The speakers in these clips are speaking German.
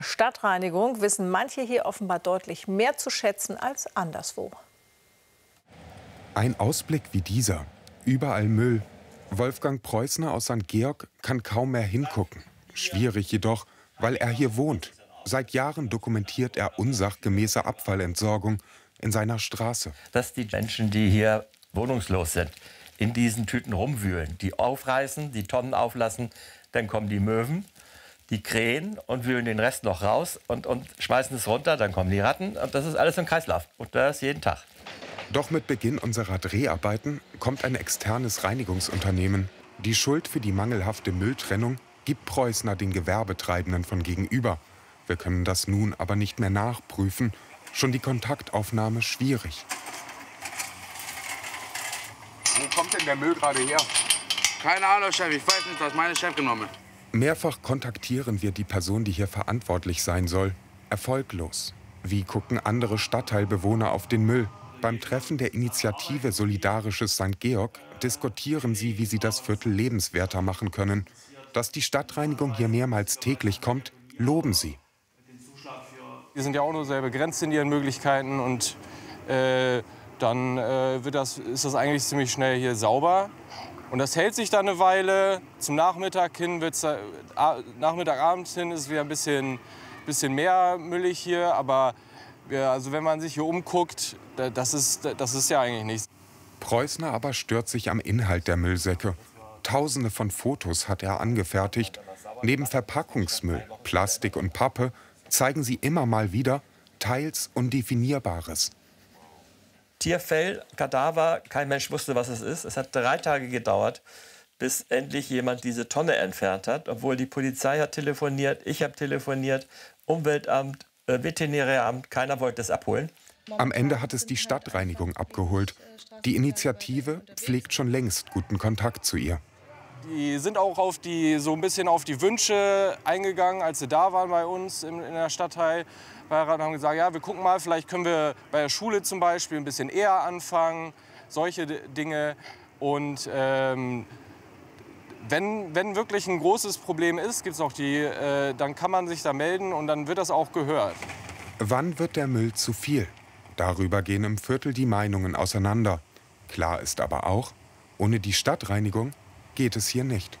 Stadtreinigung wissen manche hier offenbar deutlich mehr zu schätzen als anderswo. Ein Ausblick wie dieser. Überall Müll. Wolfgang Preußner aus St. Georg kann kaum mehr hingucken. Schwierig jedoch, weil er hier wohnt. Seit Jahren dokumentiert er unsachgemäße Abfallentsorgung in seiner Straße. Dass die Menschen, die hier wohnungslos sind, in diesen Tüten rumwühlen, die aufreißen, die Tonnen auflassen, dann kommen die Möwen, die Krähen und wühlen den Rest noch raus und schmeißen es runter, dann kommen die Ratten und das ist alles ein Kreislauf und das jeden Tag. Doch mit Beginn unserer Dreharbeiten kommt ein externes Reinigungsunternehmen. Die Schuld für die mangelhafte Mülltrennung gibt Preußner den Gewerbetreibenden von gegenüber. Wir können das nun aber nicht mehr nachprüfen. Schon die Kontaktaufnahme schwierig. Wo kommt denn der Müll gerade her? Keine Ahnung, Chef. Ich weiß nicht, das hat meine Chef genommen. Mehrfach kontaktieren wir die Person, die hier verantwortlich sein soll. Erfolglos. Wie gucken andere Stadtteilbewohner auf den Müll? Beim Treffen der Initiative Solidarisches St. Georg diskutieren sie, wie sie das Viertel lebenswerter machen können. Dass die Stadtreinigung hier mehrmals täglich kommt, loben sie. Wir sind ja auch nur sehr begrenzt in ihren Möglichkeiten und dann ist das eigentlich ziemlich schnell hier sauber. Und das hält sich dann eine Weile. Zum Nachmittag hin Nachmittagabend hin ist es wieder ein bisschen mehr müllig hier. Aber also wenn man sich hier umguckt, das ist ja eigentlich nichts. Preußner aber stört sich am Inhalt der Müllsäcke. Tausende von Fotos hat er angefertigt. Neben Verpackungsmüll, Plastik und Pappe zeigen sie immer mal wieder teils Undefinierbares. Tierfell, Kadaver, kein Mensch wusste, was es ist. Es hat 3 Tage gedauert, bis endlich jemand diese Tonne entfernt hat. Obwohl die Polizei hat telefoniert, ich habe telefoniert, Umweltamt, Veterinäramt, keiner wollte es abholen. Am Ende hat es die Stadtreinigung abgeholt. Die Initiative pflegt schon längst guten Kontakt zu ihr. Die sind auch so ein bisschen auf die Wünsche eingegangen, als sie da waren bei uns in der Stadtteil. Und haben gesagt, ja, wir gucken mal, vielleicht können wir bei der Schule zum Beispiel ein bisschen eher anfangen, solche Dinge. Und wenn wirklich ein großes Problem ist, gibt's noch dann kann man sich da melden und dann wird das auch gehört. Wann wird der Müll zu viel? Darüber gehen im Viertel die Meinungen auseinander. Klar ist aber auch, ohne die Stadtreinigung geht es hier nicht.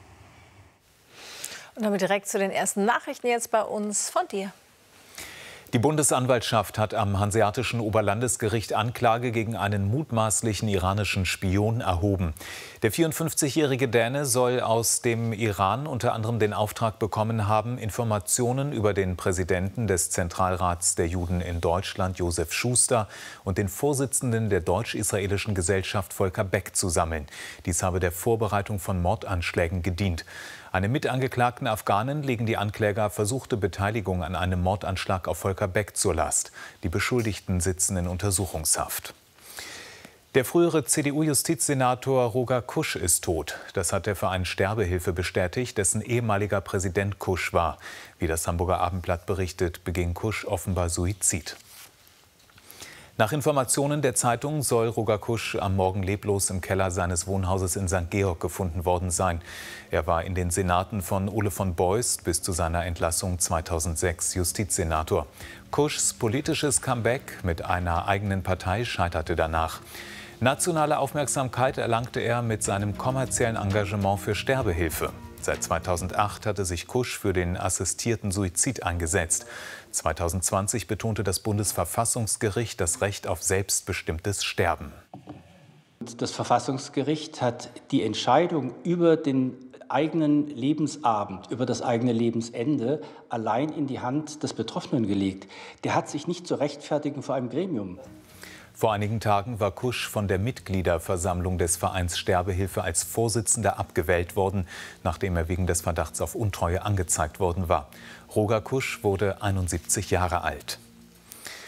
Und damit direkt zu den ersten Nachrichten jetzt bei uns von dir. Die Bundesanwaltschaft hat am Hanseatischen Oberlandesgericht Anklage gegen einen mutmaßlichen iranischen Spion erhoben. Der 54-jährige Däne soll aus dem Iran unter anderem den Auftrag bekommen haben, Informationen über den Präsidenten des Zentralrats der Juden in Deutschland, Josef Schuster, und den Vorsitzenden der deutsch-israelischen Gesellschaft, Volker Beck, zu sammeln. Dies habe der Vorbereitung von Mordanschlägen gedient. Einem mitangeklagten Afghanen legen die Ankläger versuchte Beteiligung an einem Mordanschlag auf Volker Beck zur Last. Die Beschuldigten sitzen in Untersuchungshaft. Der frühere CDU-Justizsenator Roger Kusch ist tot. Das hat der Verein Sterbehilfe bestätigt, dessen ehemaliger Präsident Kusch war. Wie das Hamburger Abendblatt berichtet, beging Kusch offenbar Suizid. Nach Informationen der Zeitung soll Roger Kusch am Morgen leblos im Keller seines Wohnhauses in St. Georg gefunden worden sein. Er war in den Senaten von Ole von Beust bis zu seiner Entlassung 2006 Justizsenator. Kuschs politisches Comeback mit einer eigenen Partei scheiterte danach. Nationale Aufmerksamkeit erlangte er mit seinem kommerziellen Engagement für Sterbehilfe. Seit 2008 hatte sich Kusch für den assistierten Suizid eingesetzt. 2020 betonte das Bundesverfassungsgericht das Recht auf selbstbestimmtes Sterben. Das Verfassungsgericht hat die Entscheidung über den eigenen Lebensabend, über das eigene Lebensende allein in die Hand des Betroffenen gelegt. Der hat sich nicht zu rechtfertigen vor einem Gremium. Vor einigen Tagen war Kusch von der Mitgliederversammlung des Vereins Sterbehilfe als Vorsitzender abgewählt worden, nachdem er wegen des Verdachts auf Untreue angezeigt worden war. Roger Kusch wurde 71 Jahre alt.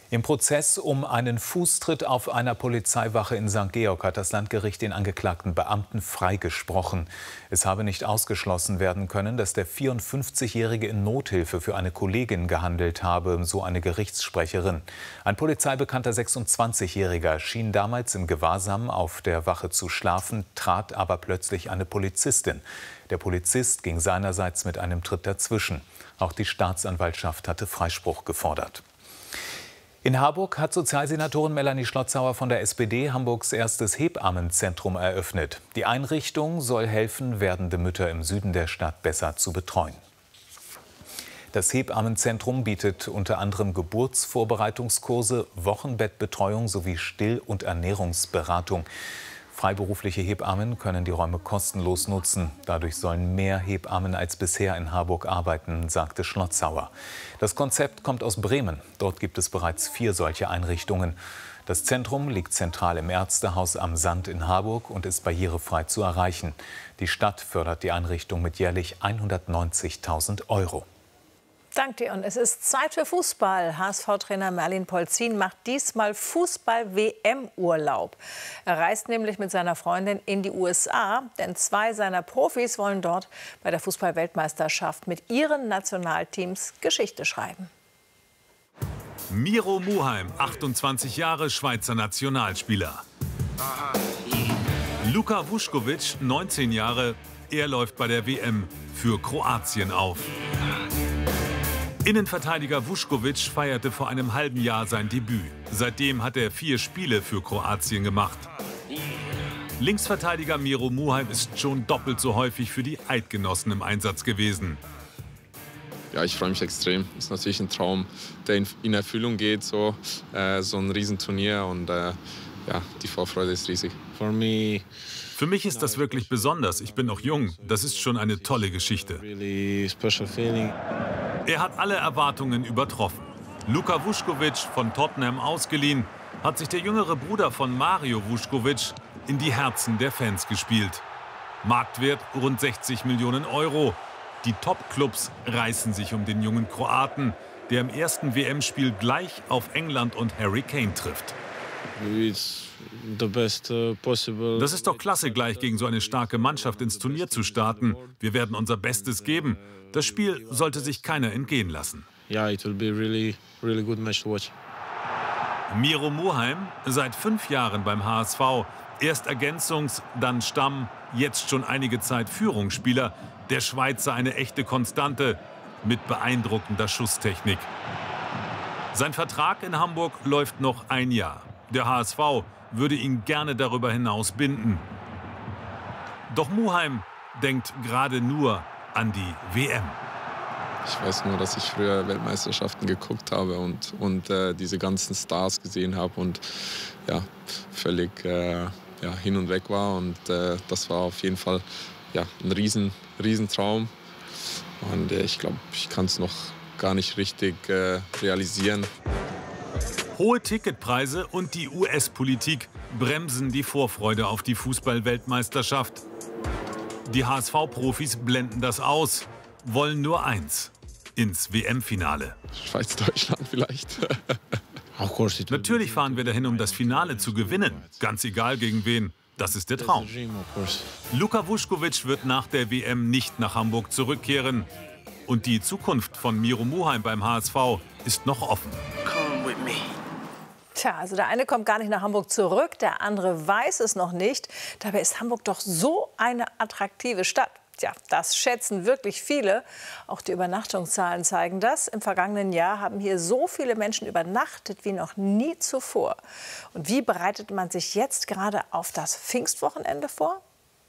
Im Prozess um einen Fußtritt auf einer Polizeiwache in St. Georg hat das Landgericht den angeklagten Beamten freigesprochen. Es habe nicht ausgeschlossen werden können, dass der 54-Jährige in Nothilfe für eine Kollegin gehandelt habe, so eine Gerichtssprecherin. Ein polizeibekannter 26-Jähriger schien damals im Gewahrsam auf der Wache zu schlafen, trat aber plötzlich eine Polizistin. Der Polizist ging seinerseits mit einem Tritt dazwischen. Auch die Staatsanwaltschaft hatte Freispruch gefordert. In Harburg hat Sozialsenatorin Melanie Schlotzauer von der SPD Hamburgs erstes Hebammenzentrum eröffnet. Die Einrichtung soll helfen, werdende Mütter im Süden der Stadt besser zu betreuen. Das Hebammenzentrum bietet unter anderem Geburtsvorbereitungskurse, Wochenbettbetreuung sowie Still- und Ernährungsberatung. Freiberufliche Hebammen können die Räume kostenlos nutzen. Dadurch sollen mehr Hebammen als bisher in Harburg arbeiten, sagte Schlotzauer. Das Konzept kommt aus Bremen. Dort gibt es bereits 4 solche Einrichtungen. Das Zentrum liegt zentral im Ärztehaus am Sand in Harburg und ist barrierefrei zu erreichen. Die Stadt fördert die Einrichtung mit jährlich 190.000 €. Dank dir. Und es ist Zeit für Fußball. HSV-Trainer Merlin Polzin macht diesmal Fußball-WM-Urlaub. Er reist nämlich mit seiner Freundin in die USA, denn 2 seiner Profis wollen dort bei der Fußball-Weltmeisterschaft mit ihren Nationalteams Geschichte schreiben. Miro Muheim, 28 Jahre, Schweizer Nationalspieler. Luka Vuskovic, 19 Jahre, er läuft bei der WM für Kroatien auf. Innenverteidiger Vuskovic feierte vor einem halben Jahr sein Debüt. Seitdem hat er 4 Spiele für Kroatien gemacht. Linksverteidiger Miro Muheim ist schon doppelt so häufig für die Eidgenossen im Einsatz gewesen. Ja, ich freue mich extrem. Es ist natürlich ein Traum, der in Erfüllung geht, so ein Riesenturnier. Und ja, die Vorfreude ist riesig. Für mich ist das wirklich besonders. Ich bin noch jung. Das ist schon eine tolle Geschichte. Er hat alle Erwartungen übertroffen. Luka Vuskovic, von Tottenham ausgeliehen, hat sich der jüngere Bruder von Mario Vuskovic in die Herzen der Fans gespielt. Marktwert rund 60 Millionen €. Die Top-Clubs reißen sich um den jungen Kroaten, der im ersten WM-Spiel gleich auf England und Harry Kane trifft. Das ist doch klasse, gleich gegen so eine starke Mannschaft ins Turnier zu starten. Wir werden unser Bestes geben. Das Spiel sollte sich keiner entgehen lassen. Miro Muheim, seit 5 Jahren beim HSV. Erst Ergänzungs-, dann Stamm, jetzt schon einige Zeit Führungsspieler. Der Schweizer eine echte Konstante mit beeindruckender Schusstechnik. Sein Vertrag in Hamburg läuft noch 1 Jahr. Der HSV würde ihn gerne darüber hinaus binden. Doch Muheim denkt gerade nur an die WM. Ich weiß nur, dass ich früher Weltmeisterschaften geguckt habe und diese ganzen Stars gesehen habe und ja, völlig hin und weg war. Und das war auf jeden Fall ein Riesentraum. Und ich glaube, ich kann es noch gar nicht richtig realisieren. Hohe Ticketpreise und die US-Politik bremsen die Vorfreude auf die Fußball-Weltmeisterschaft. Die HSV-Profis blenden das aus, wollen nur eins: ins WM-Finale. Schweiz-Deutschland vielleicht. Natürlich fahren wir dahin, um das Finale zu gewinnen. Ganz egal gegen wen. Das ist der Traum. Luka Vuskovic wird nach der WM nicht nach Hamburg zurückkehren. Und die Zukunft von Miro Muheim beim HSV ist noch offen. Tja, also der eine kommt gar nicht nach Hamburg zurück, der andere weiß es noch nicht. Dabei ist Hamburg doch so eine attraktive Stadt. Tja, das schätzen wirklich viele. Auch die Übernachtungszahlen zeigen das. Im vergangenen Jahr haben hier so viele Menschen übernachtet wie noch nie zuvor. Und wie bereitet man sich jetzt gerade auf das Pfingstwochenende vor?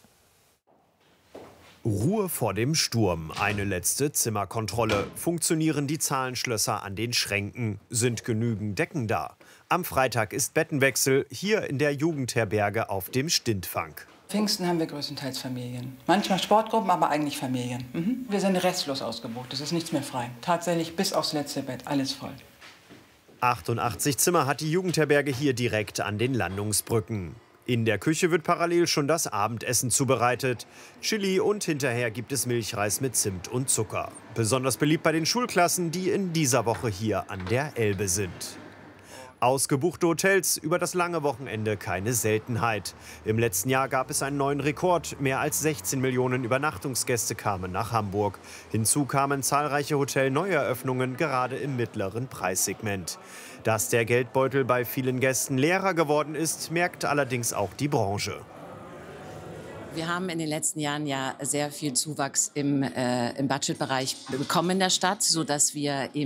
Ruhe vor dem Sturm. Eine letzte Zimmerkontrolle. Funktionieren die Zahlenschlösser an den Schränken? Sind genügend Decken da? Am Freitag ist Bettenwechsel hier in der Jugendherberge auf dem Stintfang. Pfingsten haben wir größtenteils Familien. Manchmal Sportgruppen, aber eigentlich Familien. Wir sind restlos ausgebucht. Es ist nichts mehr frei. Tatsächlich bis aufs letzte Bett. Alles voll. 88 Zimmer hat die Jugendherberge hier direkt an den Landungsbrücken. In der Küche wird parallel schon das Abendessen zubereitet. Chili und hinterher gibt es Milchreis mit Zimt und Zucker. Besonders beliebt bei den Schulklassen, die in dieser Woche hier an der Elbe sind. Ausgebuchte Hotels über das lange Wochenende keine Seltenheit. Im letzten Jahr gab es einen neuen Rekord. Mehr als 16 Millionen Übernachtungsgäste kamen nach Hamburg. Hinzu kamen zahlreiche Hotelneueröffnungen, gerade im mittleren Preissegment. Dass der Geldbeutel bei vielen Gästen leerer geworden ist, merkt allerdings auch die Branche. Wir haben in den letzten Jahren ja sehr viel Zuwachs im Budgetbereich bekommen in der Stadt, sodass wir